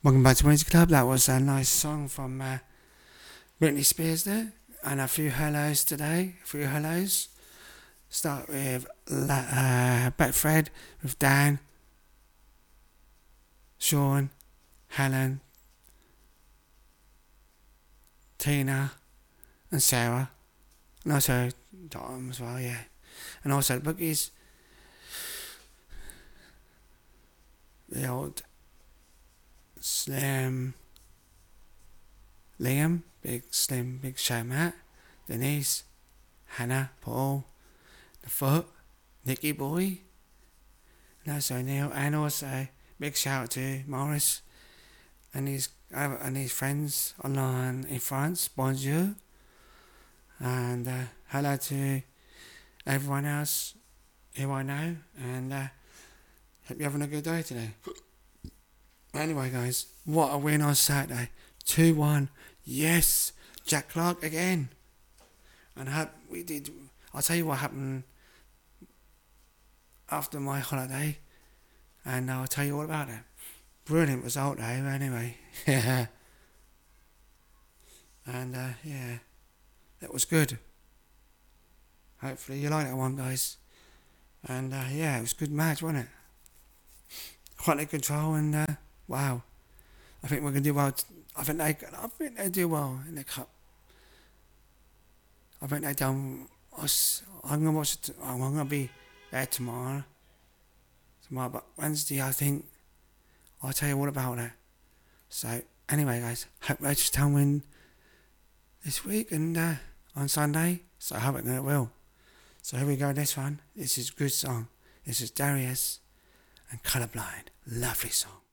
Welcome back to Music Club. That was a nice song from Britney Spears there. And a few hellos today. A few hellos. Start with Betfred, with Dan, Sean, Helen, Tina, and Sarah. And also Tom as well, yeah. And also the Boogies. The old Slim Liam, Big Slim, Big Show Matt, Denise, Hannah, Paul, The Foot, Nicky Boy, and also Neil, and also big shout out to Morris and his friends online in France. Bonjour, and hello to everyone else who I know, and hope you're having a good day today. Anyway, guys, what a win on Saturday. 2-1. Yes. Jack Clark again. And we did. I'll tell you what happened after my holiday. And I'll tell you all about it. Brilliant result, though, anyway. Yeah. And, yeah. It was good. Hopefully you like that one, guys. And, yeah, it was a good match, wasn't it? Quite in control and, wow. I think we're going to do well. I think they do well in the cup. I think they done. I'm going to watch it. I'm going to be there tomorrow. But Wednesday, I think I'll tell you all about it. So, anyway, guys, hope Rochestown win this week and on Sunday. So, I hope it will. So, here we go, this one. This is a good song. This is Darius and Colourblind. Lovely song.